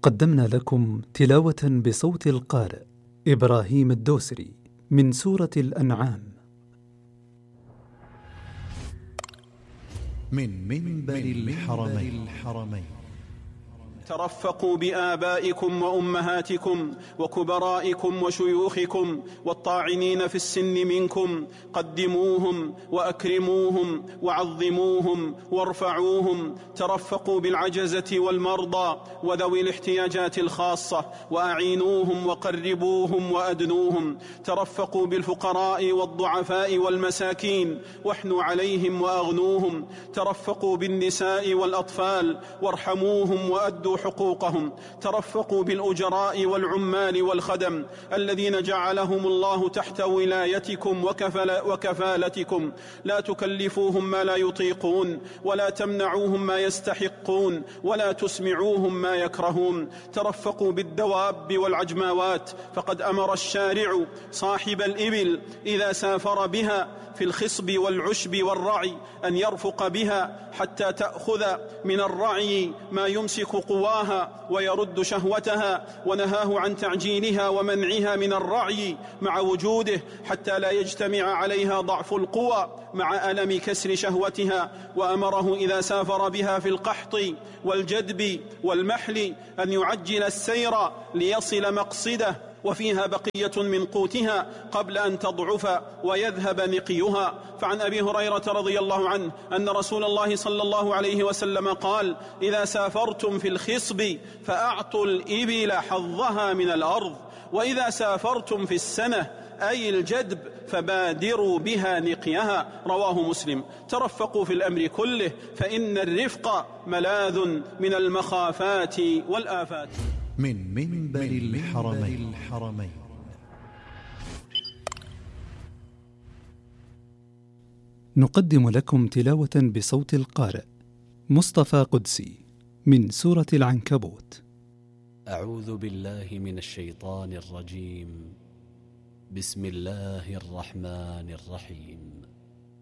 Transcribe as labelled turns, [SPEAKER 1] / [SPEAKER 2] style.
[SPEAKER 1] قدمنا لكم تلاوة بصوت القارئ إبراهيم الدوسري من سورة الأنعام
[SPEAKER 2] من منبر الحرمين.
[SPEAKER 3] ترفقوا بآبائكم وأمهاتكم وكبرائكم وشيوخكم والطاعنين في السن منكم، قدموهم وأكرموهم وعظموهم وارفعوهم. ترفقوا بالعجزة والمرضى وذوي الاحتياجات الخاصة وأعينوهم وقربوهم وأدنوهم. ترفقوا بالفقراء والضعفاء والمساكين واحنوا عليهم وأغنوهم. ترفقوا بالنساء والأطفال وارحموهم وأدوا حقوقهم. ترفقوا بالأجراء والعمال والخدم الذين جعلهم الله تحت ولايتكم وكفالتكم. لا تكلفوهم ما لا يطيقون، ولا تمنعوهم ما يستحقون، ولا تسمعوهم ما يكرهون. ترفقوا بالدواب والعجماوات، فقد أمر الشارع صاحب الإبل إذا سافر بها في الخصب والعشب والرعي أن يرفق بها حتى تأخذ من الرعي ما يمسك قواها ويرد شهوتها، ونهاه عن تعجيلها ومنعها من الرعي مع وجوده حتى لا يجتمع عليها ضعف القوى مع ألم كسر شهوتها. وأمره إذا سافر بها في القحط والجدب والمحل أن يعجل السير ليصل مقصده وفيها بقية من قوتها قبل أن تضعف ويذهب نقيها. فعن أبي هريرة رضي الله عنه أن رسول الله صلى الله عليه وسلم قال: إذا سافرتم في الخصب فأعطوا الإبل حظها من الأرض، وإذا سافرتم في السنة أي الجدب فبادروا بها نقيها. رواه مسلم. ترفقوا في الأمر كله، فإن الرفق ملاذ من المخافات والآفات.
[SPEAKER 2] من منبر الحرمين.
[SPEAKER 1] نقدم لكم تلاوة بصوت القارئ مصطفى قدسي من سورة العنكبوت.
[SPEAKER 4] أعوذ بالله من الشيطان الرجيم. بسم الله الرحمن الرحيم.